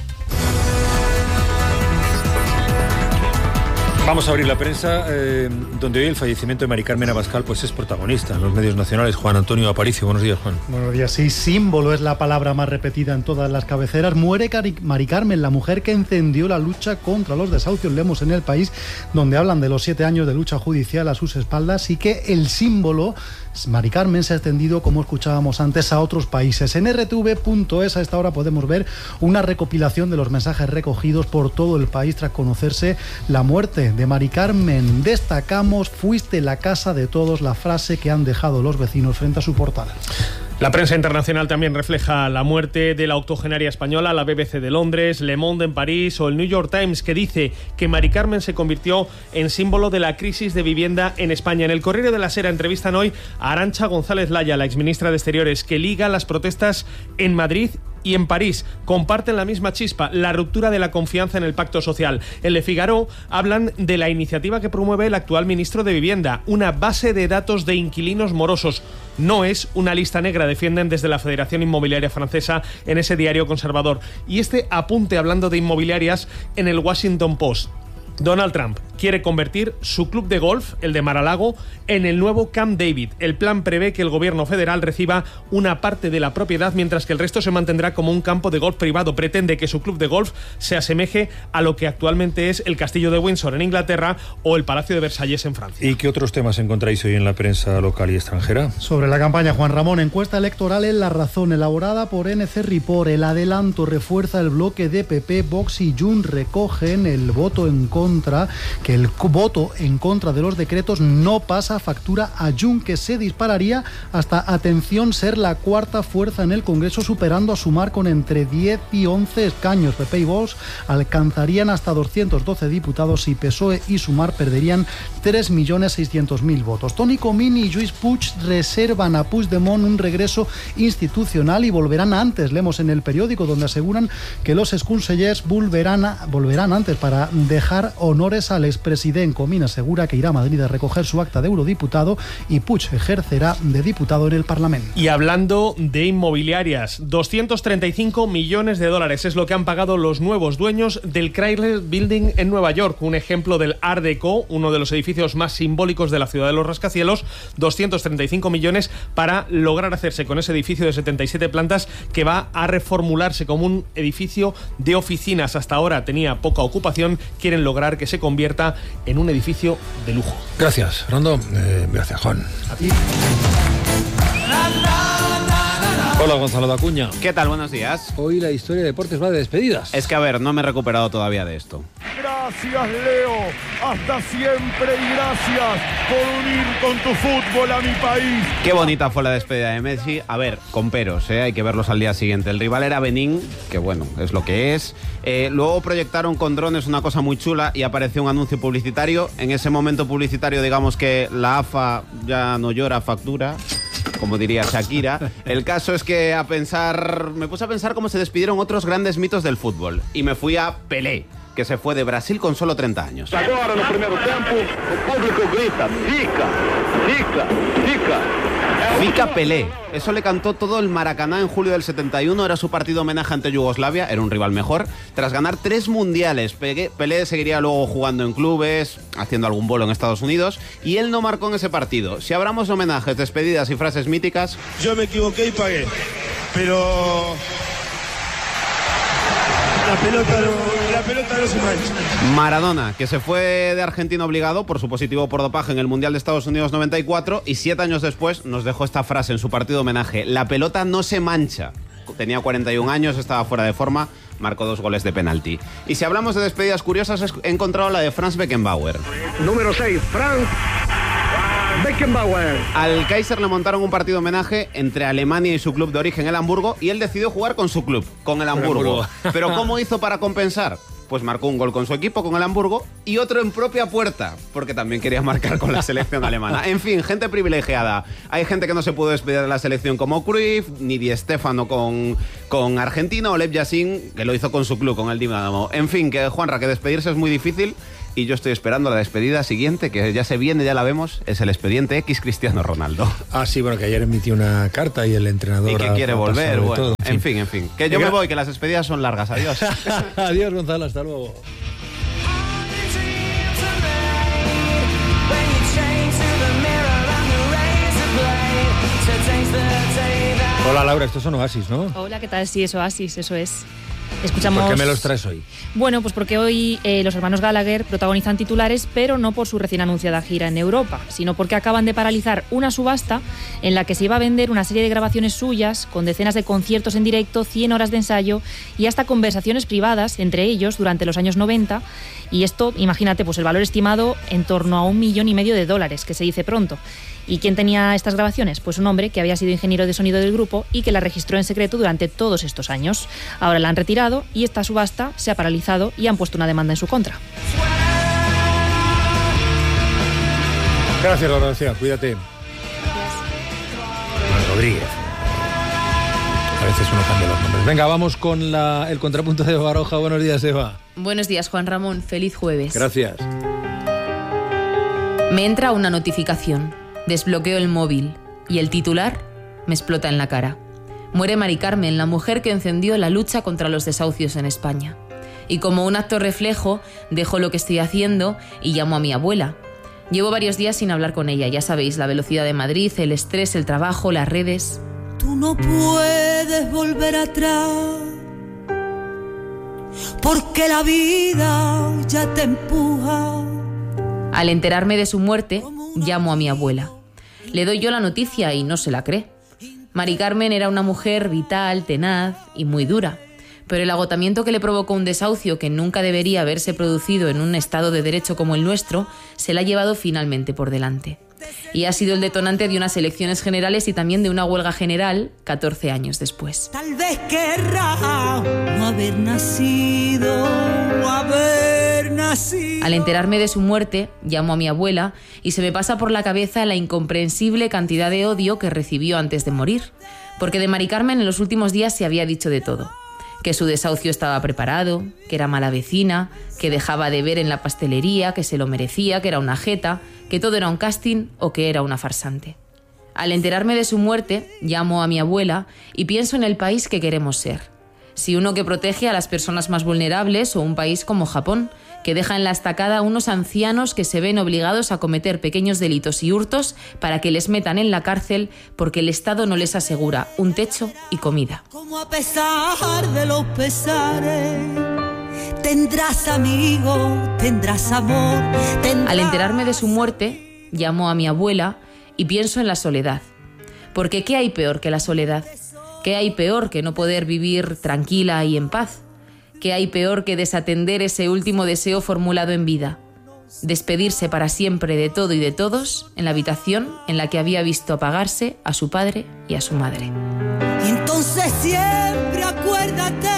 Vamos a abrir la prensa, eh, donde hoy el fallecimiento de Mari Carmen Abascal pues es protagonista en los medios nacionales. Juan Antonio Aparicio, buenos días, Juan. Buenos días, sí, símbolo es la palabra más repetida en todas las cabeceras. Muere Cari- Mari Carmen, la mujer que encendió la lucha contra los desahucios. Leemos en El País, donde hablan de los siete años de lucha judicial a sus espaldas y que el símbolo, Mari Carmen, se ha extendido, como escuchábamos antes, a otros países. En R T V punto es a esta hora podemos ver una recopilación de los mensajes recogidos por todo el país tras conocerse la muerte de Mari Carmen. Destacamos: fuiste la casa de todos, la frase que han dejado los vecinos frente a su portal. La prensa internacional también refleja la muerte de la octogenaria española, la B B C de Londres, Le Monde en París o el New York Times, que dice que Mari Carmen se convirtió en símbolo de la crisis de vivienda en España. En el Correo de la Sera entrevistan hoy a Arantxa González Laya, la exministra de Exteriores, que liga las protestas en Madrid y en París. Comparten la misma chispa, la ruptura de la confianza en el pacto social. En Le Figaro hablan de la iniciativa que promueve el actual ministro de Vivienda, una base de datos de inquilinos morosos. No es una lista negra, defienden desde la Federación Inmobiliaria Francesa en ese diario conservador. Y este apunte, hablando de inmobiliarias, en el Washington Post. Donald Trump quiere convertir su club de golf, el de Mar-a-Lago, en el nuevo Camp David. El plan prevé que el gobierno federal reciba una parte de la propiedad, mientras que el resto se mantendrá como un campo de golf privado. Pretende que su club de golf se asemeje a lo que actualmente es el Castillo de Windsor en Inglaterra o el Palacio de Versalles en Francia. ¿Y qué otros temas encontráis hoy en la prensa local y extranjera? Sobre la campaña, Juan Ramón, encuesta electoral en La Razón, elaborada por N C Report. El adelanto refuerza el bloque de P P, Vox y Junts. Recogen el voto en contra contra, que el voto en contra de los decretos no pasa factura a Junts, que se dispararía hasta, atención, ser la cuarta fuerza en el Congreso, superando a Sumar con entre diez y once escaños. P P y Vox alcanzarían hasta doscientos doce diputados y P S O E y Sumar perderían tres millones seiscientos mil votos. Toni Comín y Lluís Puig reservan a Puigdemont un regreso institucional y volverán antes. Leemos en El Periódico, donde aseguran que los exconsellers volverán, a, volverán antes para dejar honores al expresidente. Comín asegura que irá a Madrid a recoger su acta de eurodiputado y Puig ejercerá de diputado en el Parlamento. Y hablando de inmobiliarias, doscientos treinta y cinco millones de dólares es lo que han pagado los nuevos dueños del Chrysler Building en Nueva York, un ejemplo del Art Deco, uno de los edificios más simbólicos de la ciudad de los rascacielos. Doscientos treinta y cinco millones para lograr hacerse con ese edificio de setenta y siete plantas que va a reformularse como un edificio de oficinas. Hasta ahora tenía poca ocupación, quieren lograr que se convierta en un edificio de lujo. Gracias, Fernando. Eh, gracias, Juan. A ti. Hola, Gonzalo Dacuña. ¿Qué tal? Buenos días. Hoy la historia de deportes va de despedidas. Es que, a ver, no me he recuperado todavía de esto. Gracias, Leo. Hasta siempre y gracias por unir con tu fútbol a mi país. Qué bonita fue la despedida de Messi. A ver, con peros, ¿eh? Hay que verlos al día siguiente. El rival era Benín, que bueno, es lo que es. Eh, luego proyectaron con drones una cosa muy chula y apareció un anuncio publicitario. En ese momento publicitario, digamos que la A F A ya no llora, factura, como diría Shakira. El caso es que a pensar, me puse a pensar cómo se despidieron otros grandes mitos del fútbol. Y me fui a Pelé, que se fue de Brasil con solo treinta años. Ahora, en el primer tiempo, el público grita, fica, fica, fica. Fica Pelé. Eso le cantó todo el Maracaná en julio del setenta y uno. Era su partido homenaje ante Yugoslavia. Era un rival mejor. Tras ganar tres mundiales, Pelé seguiría luego jugando en clubes, haciendo algún bolo en Estados Unidos. Y él no marcó en ese partido. Si hablamos de homenajes, despedidas y frases míticas... Yo me equivoqué y pagué. Pero... La pelota no... la pelota no se mancha. Maradona, que se fue de Argentina obligado por su positivo por dopaje en el Mundial de Estados Unidos noventa y cuatro y siete años después nos dejó esta frase en su partido homenaje: la pelota no se mancha. Tenía cuarenta y un años, estaba fuera de forma, marcó dos goles de penalti. Y si hablamos de despedidas curiosas, he encontrado la de Franz Beckenbauer. Número seis, Franz Beckenbauer. Al Kaiser le montaron un partido homenaje entre Alemania y su club de origen, el Hamburgo, y él decidió jugar con su club, con el Hamburgo. Pero ¿cómo hizo para compensar? Pues marcó un gol con su equipo, con el Hamburgo, y otro en propia puerta, porque también quería marcar con la selección alemana. En fin, gente privilegiada. Hay gente que no se pudo despedir de la selección como Cruyff, ni Di Stéfano con, con Argentina, o Lev Yashin, que lo hizo con su club, con el Dinamo. En fin, que Juanra, que despedirse es muy difícil, y yo estoy esperando la despedida siguiente, que ya se viene, ya la vemos, es el expediente X Cristiano Ronaldo. Ah, sí, bueno, que ayer emitió una carta y el entrenador... Y que quiere volver, bueno, todo, en fin, en fin. Que yo me voy, que las despedidas son largas, adiós. Adiós, Gonzalo, hasta luego. Hola, Laura, estos son Oasis, ¿no? Hola, ¿qué tal? Sí, es Oasis, eso es. Escuchamos... ¿Por qué me los traes hoy? Bueno, pues porque hoy eh, los hermanos Gallagher protagonizan titulares, pero no por su recién anunciada gira en Europa, sino porque acaban de paralizar una subasta en la que se iba a vender una serie de grabaciones suyas, con decenas de conciertos en directo, cien horas de ensayo y hasta conversaciones privadas entre ellos durante los años noventa. Y esto, imagínate, pues el valor estimado en torno a un millón y medio de dólares, que se dice pronto. ¿Y quién tenía estas grabaciones? Pues un hombre que había sido ingeniero de sonido del grupo y que la registró en secreto durante todos estos años. Ahora la han retirado y esta subasta se ha paralizado y han puesto una demanda en su contra. Gracias, Laura. Cuídate. Gracias. Rodríguez. A veces uno cambia los nombres. Venga, vamos con la, el contrapunto de Baroja. Buenos días, Eva. Buenos días, Juan Ramón. Feliz jueves. Gracias. Me entra una notificación. Desbloqueo el móvil y el titular me explota en la cara. Muere Mari Carmen, la mujer que encendió la lucha contra los desahucios en España. Y como un acto reflejo, dejo lo que estoy haciendo y llamo a mi abuela. Llevo varios días sin hablar con ella, ya sabéis, la velocidad de Madrid, el estrés, el trabajo, las redes. Tú no puedes volver atrás, porque la vida ya te empuja. Al enterarme de su muerte, llamo a mi abuela. Le doy yo la noticia y no se la cree. Mari Carmen era una mujer vital, tenaz y muy dura, pero el agotamiento que le provocó un desahucio que nunca debería haberse producido en un estado de derecho como el nuestro, se la ha llevado finalmente por delante. Y ha sido el detonante de unas elecciones generales y también de una huelga general catorce años después. Tal vez querrá no haber nacido, no haber nacido. Al enterarme de su muerte, llamo a mi abuela y se me pasa por la cabeza la incomprensible cantidad de odio que recibió antes de morir. Porque de Mari Carmen en los últimos días se había dicho de todo. Que su desahucio estaba preparado, que era mala vecina, que dejaba de ver en la pastelería, que se lo merecía, que era una jeta, que todo era un casting o que era una farsante. Al enterarme de su muerte, llamo a mi abuela y pienso en el país que queremos ser. Si uno que protege a las personas más vulnerables o un país como Japón, que deja en la estacada a unos ancianos que se ven obligados a cometer pequeños delitos y hurtos para que les metan en la cárcel porque el Estado no les asegura un techo y comida. Como a pesar de los pesares, tendrás amigos, tendrás amor. Tendrás... Al enterarme de su muerte, llamo a mi abuela y pienso en la soledad. Porque ¿qué hay peor que la soledad? ¿Qué hay peor que no poder vivir tranquila y en paz? ¿Qué hay peor que desatender ese último deseo formulado en vida? Despedirse para siempre de todo y de todos en la habitación en la que había visto apagarse a su padre y a su madre. Y entonces siempre acuérdate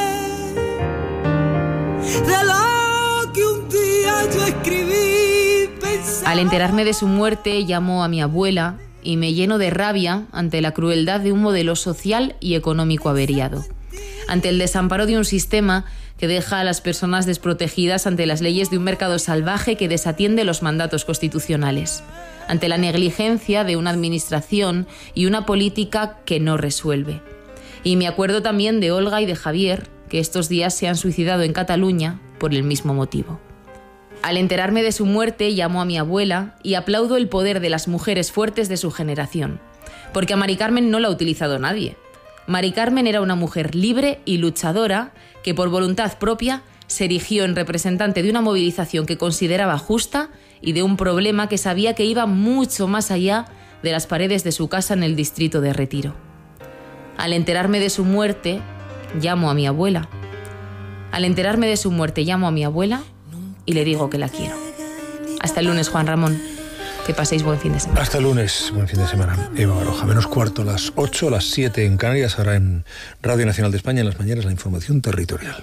de lo que un día yo escribí pensando. Al enterarme de su muerte, llamo a mi abuela y me lleno de rabia ante la crueldad de un modelo social y económico averiado. Ante el desamparo de un sistema que deja a las personas desprotegidas ante las leyes de un mercado salvaje que desatiende los mandatos constitucionales, ante la negligencia de una administración y una política que no resuelve. Y me acuerdo también de Olga y de Javier, que estos días se han suicidado en Cataluña por el mismo motivo. Al enterarme de su muerte, llamo a mi abuela y aplaudo el poder de las mujeres fuertes de su generación, porque a Mari Carmen no la ha utilizado nadie. Mari Carmen era una mujer libre y luchadora que por voluntad propia se erigió en representante de una movilización que consideraba justa y de un problema que sabía que iba mucho más allá de las paredes de su casa en el distrito de Retiro. Al enterarme de su muerte, llamo a mi abuela. Al enterarme de su muerte, llamo a mi abuela y le digo que la quiero. Hasta el lunes, Juan Ramón. Que paséis buen fin de semana. Hasta el lunes, buen fin de semana. Eva Baroja, menos cuarto, las ocho, las siete en Canarias, ahora en Radio Nacional de España, en las mañanas, la información territorial.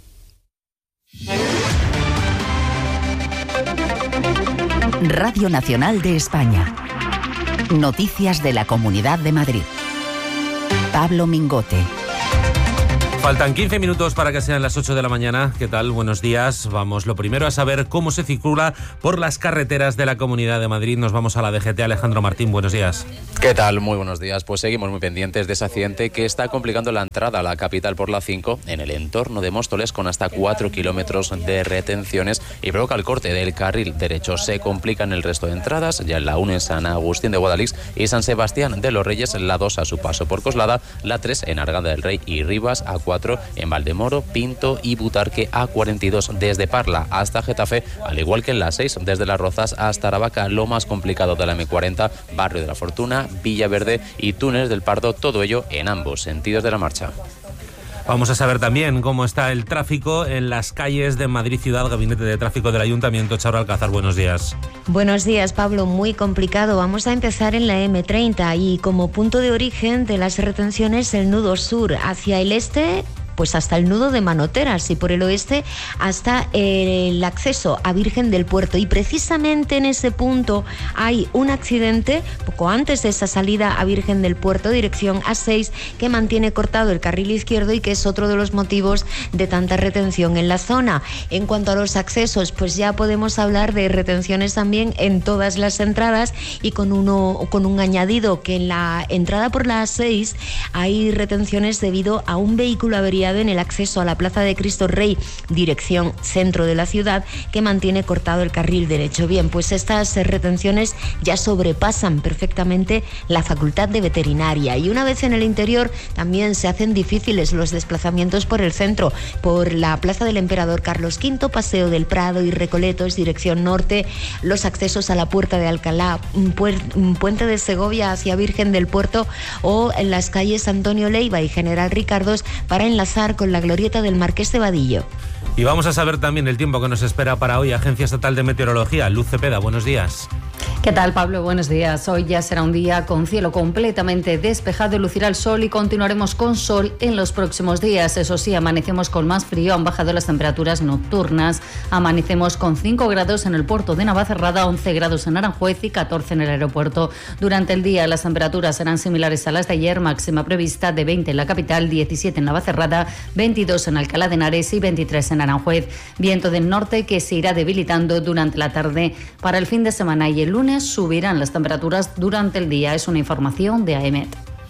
Radio Nacional de España. Noticias de la Comunidad de Madrid. Pablo Mingote. Faltan quince minutos para que sean las ocho de la mañana. ¿Qué tal? Buenos días. Vamos lo primero a saber cómo se circula por las carreteras de la Comunidad de Madrid. Nos vamos a la D G T. Alejandro Martín, buenos días. ¿Qué tal? Muy buenos días. Pues seguimos muy pendientes de ese accidente que está complicando la entrada a la capital por la cinco en el entorno de Móstoles, con hasta cuatro kilómetros de retenciones, y provoca el corte del carril derecho. Se complican el resto de entradas, ya en la uno en San Agustín de Guadalix y San Sebastián de los Reyes, la dos a su paso por Coslada, la tres en Arganda del Rey y Rivas, a cuatro en Valdemoro, Pinto y Butarque, a cuarenta y dos desde Parla hasta Getafe, al igual que en la seis desde Las Rozas hasta Aravaca. Lo más complicado de la eme cuarenta, Barrio de la Fortuna, Villaverde y Túnez del Pardo, todo ello en ambos sentidos de la marcha. Vamos a saber también cómo está el tráfico en las calles de Madrid Ciudad. Gabinete de Tráfico del Ayuntamiento, Charo Alcázar, buenos días. Buenos días, Pablo. Muy complicado. Vamos a empezar en la eme treinta y como punto de origen de las retenciones el nudo sur hacia el este, pues hasta el nudo de Manoteras, y por el oeste hasta el acceso a Virgen del Puerto. Y precisamente en ese punto hay un accidente poco antes de esa salida a Virgen del Puerto, dirección A seis, que mantiene cortado el carril izquierdo y que es otro de los motivos de tanta retención en la zona. En cuanto a los accesos, pues ya podemos hablar de retenciones también en todas las entradas, y con uno con un añadido, que en la entrada por la A seis hay retenciones debido a un vehículo averiado en el acceso a la Plaza de Cristo Rey, dirección centro de la ciudad, que mantiene cortado el carril derecho. Bien, pues estas retenciones ya sobrepasan perfectamente la Facultad de Veterinaria, y una vez en el interior también se hacen difíciles los desplazamientos por el centro, por la Plaza del Emperador Carlos quinto, Paseo del Prado y Recoletos, dirección norte, los accesos a la Puerta de Alcalá, Puente de Segovia hacia Virgen del Puerto, o en las calles Antonio Leiva y General Ricardos para enlazar con la glorieta del Marqués de Vadillo. Y vamos a saber también el tiempo que nos espera para hoy. Agencia Estatal de Meteorología, Luz Cepeda, buenos días. ¿Qué tal, Pablo? Buenos días. Hoy ya será un día con cielo completamente despejado, lucirá el sol y continuaremos con sol en los próximos días. Eso sí, amanecemos con más frío, han bajado las temperaturas nocturnas. Amanecemos con cinco grados en el puerto de Navacerrada, once grados en Aranjuez y catorce en el aeropuerto. Durante el día las temperaturas serán similares a las de ayer, máxima prevista de veinte en la capital, diecisiete en Navacerrada, veintidós en Alcalá de Henares y veintitrés en Aranjuez. Viento del norte que se irá debilitando durante la tarde. Para el fin de semana y el lunes subirán las temperaturas durante el día. Es una información de AEMET.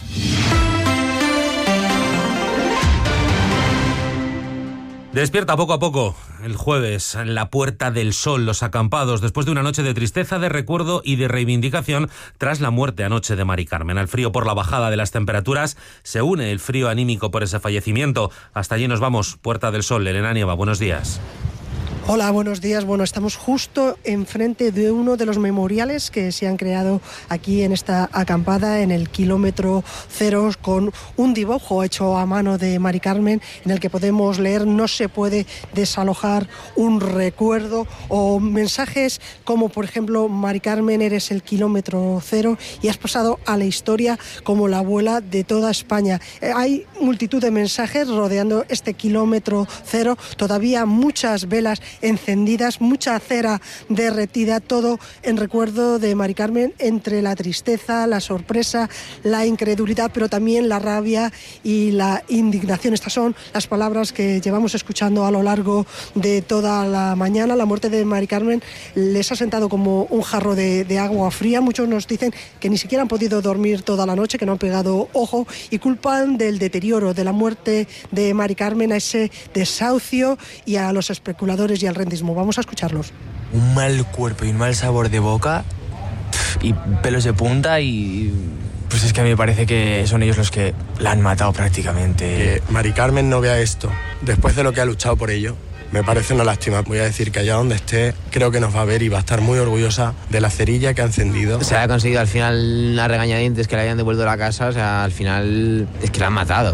Despierta poco a poco el jueves en la Puerta del Sol, los acampados, después de una noche de tristeza, de recuerdo y de reivindicación tras la muerte anoche de Mari Carmen. Al frío por la bajada de las temperaturas se une el frío anímico por ese fallecimiento. Hasta allí nos vamos. Puerta del Sol, Elena Nieva, buenos días. Hola, buenos días. Bueno, estamos justo enfrente de uno de los memoriales que se han creado aquí en esta acampada, en el kilómetro cero, con un dibujo hecho a mano de Mari Carmen en el que podemos leer: no se puede desalojar un recuerdo, o mensajes como, por ejemplo, Mari Carmen, eres el kilómetro cero y has pasado a la historia como la abuela de toda España. Eh, hay multitud de mensajes rodeando este kilómetro cero, todavía muchas velas encendidas, mucha cera derretida, todo en recuerdo de Mari Carmen, entre la tristeza, la sorpresa, la incredulidad, pero también la rabia y la indignación. Estas son las palabras que llevamos escuchando a lo largo de toda la mañana. La muerte de Mari Carmen les ha sentado como un jarro de, de agua fría. Muchos nos dicen que ni siquiera han podido dormir toda la noche, que no han pegado ojo, y culpan del deterioro de la muerte de Mari Carmen a ese desahucio y a los especuladores y al rentismo. Vamos a escucharlos. Un mal cuerpo y un mal sabor de boca y pelos de punta, y pues es que a mí me parece que son ellos los que la han matado prácticamente. Que Mari Carmen no vea esto después de lo que ha luchado por ello, me parece una lástima. Voy a decir que allá donde esté, creo que nos va a ver y va a estar muy orgullosa de la cerilla que ha encendido. Se ha conseguido al final una regañadientes que le hayan devuelto la casa, o sea, al final es que la han matado.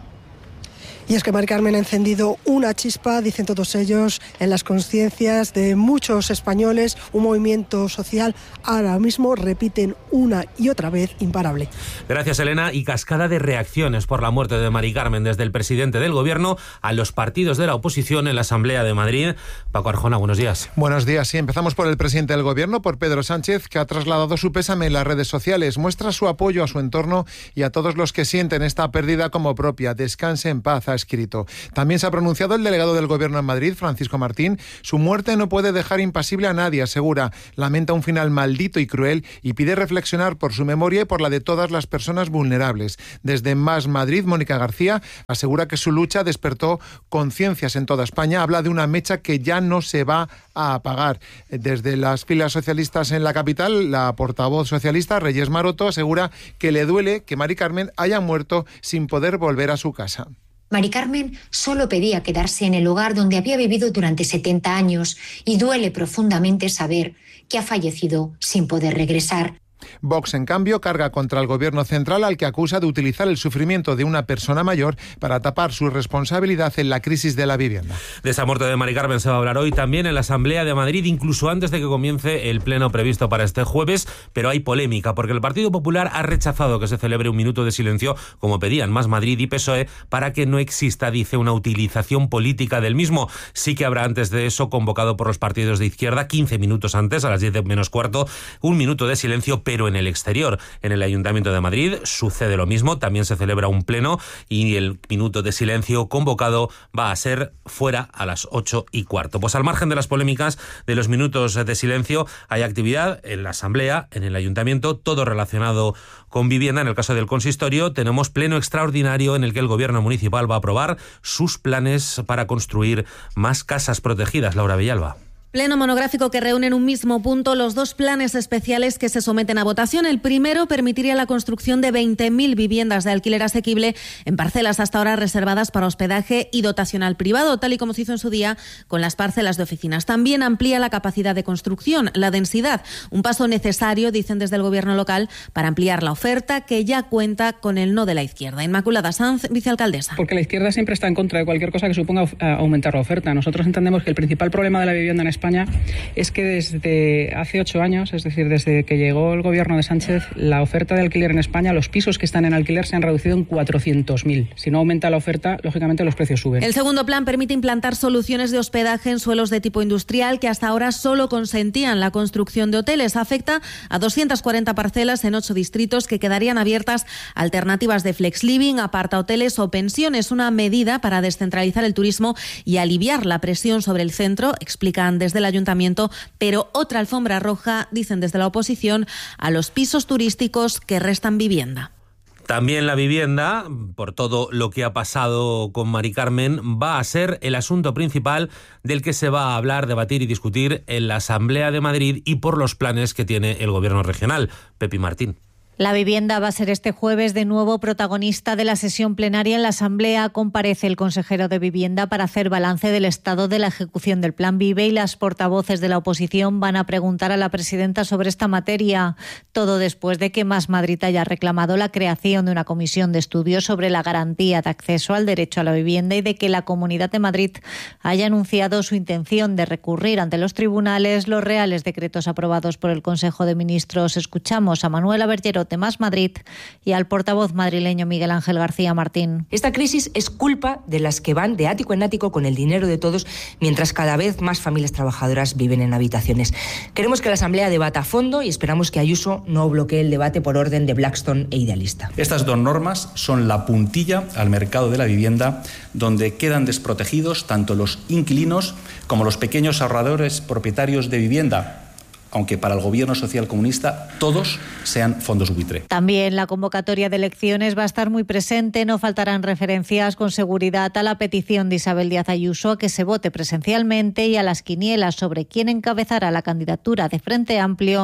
Y es que Mari Carmen ha encendido una chispa, dicen todos ellos, en las conciencias de muchos españoles, un movimiento social ahora mismo, repiten una y otra vez, imparable. Gracias, Elena. Y cascada de reacciones por la muerte de Mari Carmen, desde el presidente del Gobierno a los partidos de la oposición en la Asamblea de Madrid. Paco Arjona, buenos días. Buenos días. Sí, empezamos por el presidente del Gobierno, por Pedro Sánchez, que ha trasladado su pésame en las redes sociales. Muestra su apoyo a su entorno y a todos los que sienten esta pérdida como propia. Descanse en paz, ha escrito. También se ha pronunciado el delegado del Gobierno en Madrid, Francisco Martín. Su muerte no puede dejar impasible a nadie, asegura. Lamenta un final maldito y cruel y pide reflexionar por su memoria y por la de todas las personas vulnerables. Desde Más Madrid, Mónica García asegura que su lucha despertó conciencias en toda España. Habla de una mecha que ya no se va a apagar. Desde las filas socialistas en la capital, la portavoz socialista, Reyes Maroto, asegura que le duele que Mari Carmen haya muerto sin poder volver a su casa. Mari Carmen solo pedía quedarse en el lugar donde había vivido durante setenta años y duele profundamente saber que ha fallecido sin poder regresar. Vox, en cambio, carga contra el Gobierno central, al que acusa de utilizar el sufrimiento de una persona mayor para tapar su responsabilidad en la crisis de la vivienda. De esa muerte de Mari Carmen se va a hablar hoy también en la Asamblea de Madrid, incluso antes de que comience el pleno previsto para este jueves, pero hay polémica porque el Partido Popular ha rechazado que se celebre un minuto de silencio, como pedían Más Madrid y P S O E, para que no exista, dice, una utilización política del mismo. Sí que habrá antes de eso, convocado por los partidos de izquierda, quince minutos antes, a las diez menos cuarto, un minuto de silencio, pero en el exterior. En el Ayuntamiento de Madrid sucede lo mismo, también se celebra un pleno y el minuto de silencio convocado va a ser fuera a las ocho y cuarto. Pues al margen de las polémicas de los minutos de silencio, hay actividad en la Asamblea, en el Ayuntamiento, todo relacionado con vivienda. En el caso del consistorio tenemos pleno extraordinario en el que el Gobierno municipal va a aprobar sus planes para construir más casas protegidas. Laura Villalba. Pleno monográfico que reúne en un mismo punto los dos planes especiales que se someten a votación. El primero permitiría la construcción de veinte mil viviendas de alquiler asequible en parcelas hasta ahora reservadas para hospedaje y dotacional privado, tal y como se hizo en su día con las parcelas de oficinas. También amplía la capacidad de construcción, la densidad, un paso necesario, dicen desde el Gobierno local, para ampliar la oferta, que ya cuenta con el no de la izquierda. Inmaculada Sanz, vicealcaldesa. Porque la izquierda siempre está en contra de cualquier cosa que suponga aumentar la oferta. Nosotros entendemos que el principal problema de la vivienda en España es que desde hace ocho años, es decir, desde que llegó el Gobierno de Sánchez, la oferta de alquiler en España, los pisos que están en alquiler se han reducido en cuatrocientos mil. Si no aumenta la oferta, lógicamente los precios suben. El segundo plan permite implantar soluciones de hospedaje en suelos de tipo industrial que hasta ahora solo consentían la construcción de hoteles. Afecta a doscientas cuarenta parcelas en ocho distritos que quedarían abiertas a alternativas de flex living, apartahoteles o pensiones. Una medida para descentralizar el turismo y aliviar la presión sobre el centro, explican desde el Ayuntamiento, pero otra alfombra roja, dicen desde la oposición, a los pisos turísticos que restan vivienda. También la vivienda, por todo lo que ha pasado con Mari Carmen, va a ser el asunto principal del que se va a hablar, debatir y discutir en la Asamblea de Madrid y por los planes que tiene el Gobierno regional. Pepi Martín. La vivienda va a ser este jueves de nuevo protagonista de la sesión plenaria en la Asamblea. Comparece el consejero de Vivienda para hacer balance del estado de la ejecución del Plan Vive y las portavoces de la oposición van a preguntar a la presidenta sobre esta materia. Todo después de que Más Madrid haya reclamado la creación de una comisión de estudio sobre la garantía de acceso al derecho a la vivienda y de que la Comunidad de Madrid haya anunciado su intención de recurrir ante los tribunales los reales decretos aprobados por el Consejo de Ministros. Escuchamos a Manuela Bergerot de Más Madrid y al portavoz madrileño Miguel Ángel García Martín. Esta crisis es culpa de las que van de ático en ático con el dinero de todos, mientras cada vez más familias trabajadoras viven en habitaciones. Queremos que la Asamblea debata a fondo y esperamos que Ayuso no bloquee el debate por orden de Blackstone e Idealista. Estas dos normas son la puntilla al mercado de la vivienda, donde quedan desprotegidos tanto los inquilinos como los pequeños ahorradores propietarios de vivienda, aunque para el Gobierno socialcomunista todos sean fondos buitre. También la convocatoria de elecciones va a estar muy presente. No faltarán referencias con seguridad a la petición de Isabel Díaz Ayuso a que se vote presencialmente y a las quinielas sobre quién encabezará la candidatura de Frente Amplio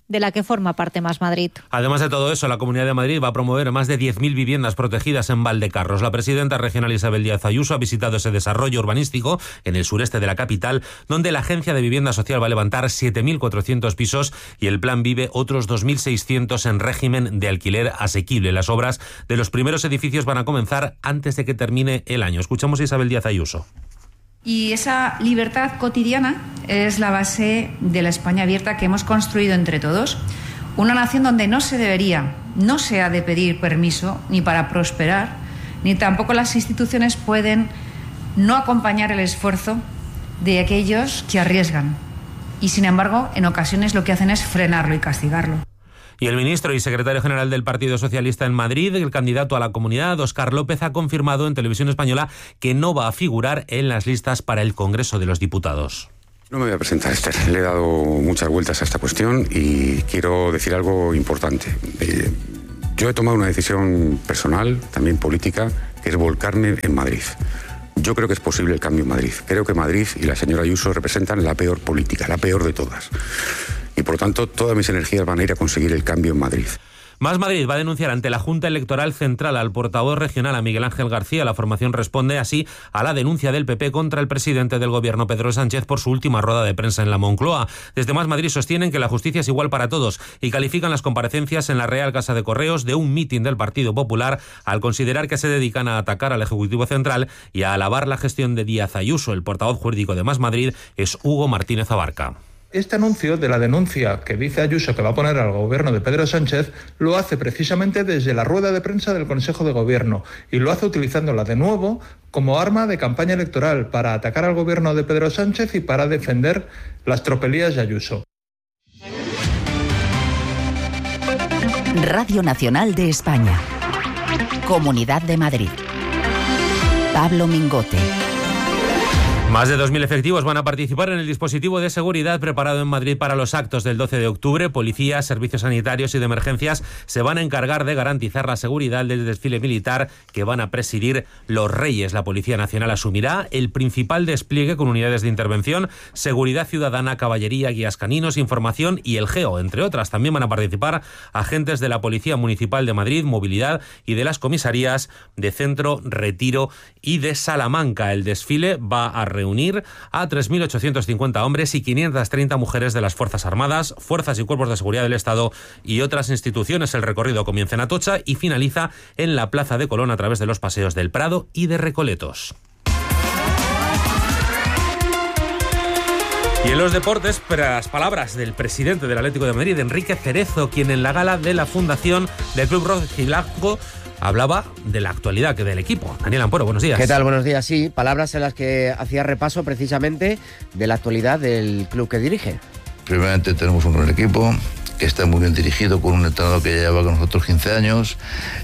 de la que forma parte Más Madrid. Además de todo eso, la Comunidad de Madrid va a promover más de diez mil viviendas protegidas en Valdecarros. La presidenta regional Isabel Díaz Ayuso ha visitado ese desarrollo urbanístico en el sureste de la capital, donde la Agencia de Vivienda Social va a levantar siete mil cuatrocientos pisos y el Plan Vive otros dos mil seiscientos en régimen de alquiler asequible. Las obras de los primeros edificios van a comenzar antes de que termine el año. Escuchamos a Isabel Díaz Ayuso. Y esa libertad cotidiana es la base de la España abierta que hemos construido entre todos. Una nación donde no se debería, no se ha de pedir permiso ni para prosperar, ni tampoco las instituciones pueden no acompañar el esfuerzo de aquellos que arriesgan. Y sin embargo, en ocasiones lo que hacen es frenarlo y castigarlo. Y el ministro y secretario general del Partido Socialista en Madrid, el candidato a la comunidad, Óscar López, ha confirmado en Televisión Española que no va a figurar en las listas para el Congreso de los Diputados. No me voy a presentar, Esther. Le he dado muchas vueltas a esta cuestión y quiero decir algo importante. Eh, yo he tomado una decisión personal, también política, que es volcarme en Madrid. Yo creo que es posible el cambio en Madrid. Creo que Madrid y la señora Ayuso representan la peor política, la peor de todas. Y por lo tanto, todas mis energías van a ir a conseguir el cambio en Madrid. Más Madrid va a denunciar ante la Junta Electoral Central al portavoz regional, a Miguel Ángel García. La formación responde así a la denuncia del P P contra el presidente del Gobierno, Pedro Sánchez, por su última rueda de prensa en la Moncloa. Desde Más Madrid sostienen que la justicia es igual para todos y califican las comparecencias en la Real Casa de Correos de un mitin del Partido Popular al considerar que se dedican a atacar al Ejecutivo Central y a alabar la gestión de Díaz Ayuso. El portavoz jurídico de Más Madrid es Hugo Martínez Abarca. Este anuncio de la denuncia que dice Ayuso que va a poner al gobierno de Pedro Sánchez lo hace precisamente desde la rueda de prensa del Consejo de Gobierno y lo hace utilizándola de nuevo como arma de campaña electoral para atacar al gobierno de Pedro Sánchez y para defender las tropelías de Ayuso. Radio Nacional de España. Comunidad de Madrid. Pablo Mingote. Más de dos mil efectivos van a participar en el dispositivo de seguridad preparado en Madrid para los actos del doce de octubre. Policías, servicios sanitarios y de emergencias se van a encargar de garantizar la seguridad del desfile militar que van a presidir los Reyes. La Policía Nacional asumirá el principal despliegue con unidades de intervención, seguridad ciudadana, caballería, guías caninos, información y el GEO, entre otras. También van a participar agentes de la Policía Municipal de Madrid, Movilidad y de las comisarías de Centro, Retiro y de Salamanca. El desfile va a reunir a tres mil ochocientos cincuenta hombres y quinientas treinta mujeres de las Fuerzas Armadas, fuerzas y cuerpos de seguridad del Estado y otras instituciones. El recorrido comienza en Atocha y finaliza en la Plaza de Colón a través de los paseos del Prado y de Recoletos. Y en los deportes, las palabras del presidente del Atlético de Madrid, Enrique Cerezo, quien en la gala de la fundación del Club Rojiblanco hablaba de la actualidad que del equipo. Daniel Amporo, buenos días. ¿Qué tal? Buenos días. Sí, palabras en las que hacía repaso precisamente de la actualidad del club que dirige. Primeramente tenemos un buen equipo que está muy bien dirigido, con un entrenador que ya lleva con nosotros quince años.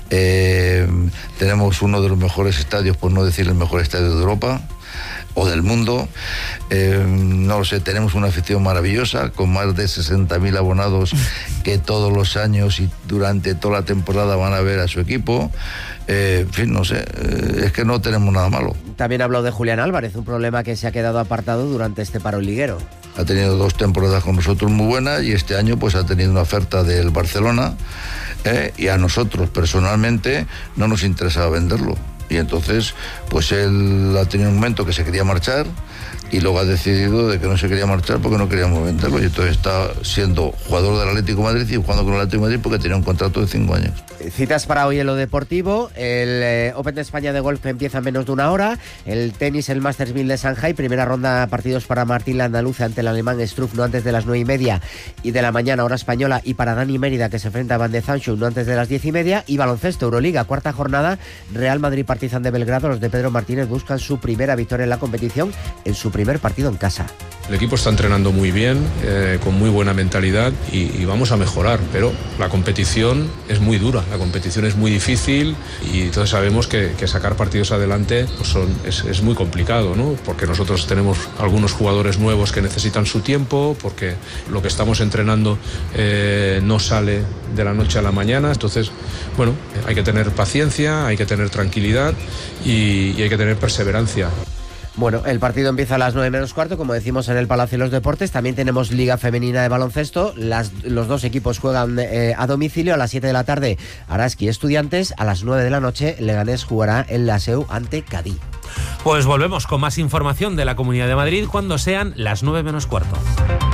Eh, tenemos uno de los mejores estadios, por no decir el mejor estadio de Europa o del mundo. Eh, no lo sé, tenemos una afición maravillosa con más de sesenta mil abonados que todos los años y durante toda la temporada van a ver a su equipo. Eh, en fin, no sé, eh, es que no tenemos nada malo. También habló de Julián Álvarez, un problema que se ha quedado apartado durante este paro liguero. Ha tenido dos temporadas con nosotros muy buenas y este año pues ha tenido una oferta del Barcelona eh, y a nosotros personalmente no nos interesaba venderlo. Y entonces, pues él ha tenido un momento que se quería marchar y luego ha decidido de que no se quería marchar porque no queríamos venderlo. Y entonces está siendo jugador del Atlético de Madrid y jugando con el Atlético de Madrid porque tenía un contrato de cinco años. Citas para hoy en lo deportivo. El eh, Open de España de golf empieza en menos de una hora. El tenis, el Masters mil de Shanghai. Primera ronda, partidos para Martín Landaluce ante el alemán Struff, no antes de las nueve y media y de la mañana, hora española. Y para Dani Mérida, que se enfrenta a Van de Zandt, no antes de las diez y media. Y baloncesto, Euroliga, cuarta jornada. Real Madrid Partizan de Belgrado. Los de Pedro Martínez buscan su primera victoria en la competición en su primer partido en casa. El equipo está entrenando muy bien, eh, con muy buena mentalidad y, y vamos a mejorar, pero la competición es muy dura, la competición es muy difícil y todos sabemos que, que sacar partidos adelante pues son, es, es muy complicado, ¿no? Porque nosotros tenemos algunos jugadores nuevos que necesitan su tiempo, porque lo que estamos entrenando eh, no sale de la noche a la mañana, entonces, bueno, hay que tener paciencia, hay que tener tranquilidad y, y hay que tener perseverancia. Bueno, el partido empieza a las nueve menos cuarto, como decimos, en el Palacio de los Deportes. También tenemos Liga Femenina de Baloncesto. Las, los dos equipos juegan eh, a domicilio. A las siete de la tarde, Araski Estudiantes. A las nueve de la noche, Leganés jugará en la S E U ante Cadí. Pues volvemos con más información de la Comunidad de Madrid cuando sean las nueve menos cuarto.